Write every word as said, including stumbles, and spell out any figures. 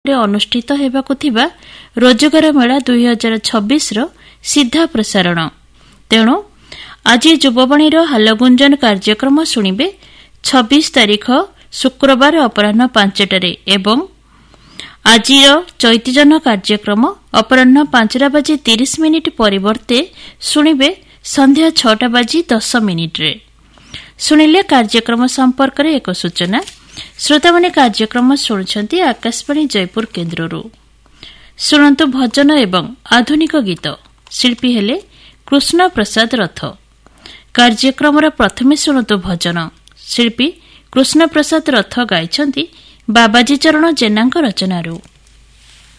ଅନୁଷ୍ଠିତ ହେବାକୁ ଥିବା ରୋଜଗାର ମେଳା ଦୁଇ ହଜାର ଛବିଶର ସିଧା ପ୍ରସାରଣ। ତେଣୁ ଆଜି ଯୁବବାଣୀର ହାଲଗୁଞ୍ଜନ କାର୍ଯ୍ୟକ୍ରମ ଶୁଣିବେ ଛବିଶ ତାରିଖ ଶୁକ୍ରବାର ଅପରାହ୍ନ ପାଞ୍ଚଟାରେ ଏବଂ ଆଜିର ଚୈତିଜନ କାର୍ଯ୍ୟକ୍ରମ ଅପରାହ୍ନ ପାଞ୍ଚଟା ବାଜି ତିରିଶ ମିନିଟ୍ ପରିବର୍ତ୍ତେ ଶୁଣିବେ ସନ୍ଧ୍ୟା ଛଅଟା ବାଜି ଦଶ ମିନିଟ୍ରେ। ଶୁଣିଲେ କାର୍ଯ୍ୟକ୍ରମ ସମ୍ପର୍କରେ ଏକ ସୂଚନା। ଶ୍ରୋତାମାନେ କାର୍ଯ୍ୟକ୍ରମ ଶୁଣୁଛନ୍ତି ଆକାଶବାଣୀ ଜୟପୁର କେନ୍ଦ୍ରରୁ। ଶୁଣନ୍ତୁ ଭଜନ ଏବଂ ଆଧୁନିକ ଗୀତ। ଶିଳ୍ପୀ ହେଲେ କୃଷ୍ଣ ପ୍ରସାଦ ରଥ। କାର୍ଯ୍ୟକ୍ରମର ପ୍ରଥମେ ଶୁଣନ୍ତୁ ଭଜନ। ଶିଳ୍ପୀ କୃଷ୍ଣ ପ୍ରସାଦ ରଥ ଗାଇଛନ୍ତି ବାବାଜୀ ଚରଣ ଜେନାଙ୍କ ରଚନାରୁ।